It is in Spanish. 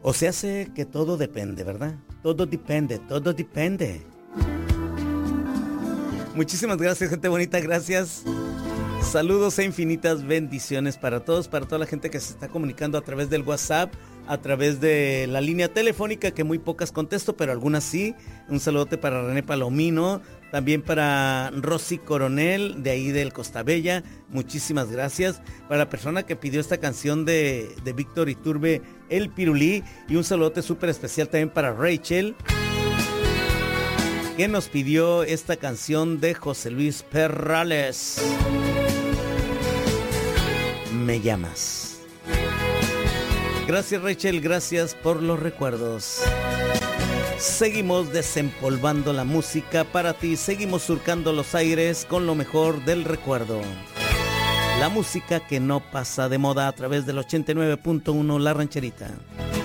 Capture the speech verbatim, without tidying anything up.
O se hace que todo depende, ¿verdad? Todo depende, todo depende. Muchísimas gracias, gente bonita, gracias. Saludos e infinitas bendiciones para todos, para toda la gente que se está comunicando a través del WhatsApp, a través de la línea telefónica, que muy pocas contesto, pero algunas sí. Un saludote para René Palomino, también para Rosy Coronel, de ahí del Costa Bella. Muchísimas gracias. Para la persona que pidió esta canción de, de Víctor Iturbe, El Pirulí. Y un saludote súper especial también para Rachel, que nos pidió esta canción de José Luis Perales. Me llamas. Gracias, Rachel, gracias por los recuerdos. Seguimos desempolvando la música para ti, seguimos surcando los aires con lo mejor del recuerdo. La música que no pasa de moda a través del ochenta y nueve punto uno La Rancherita.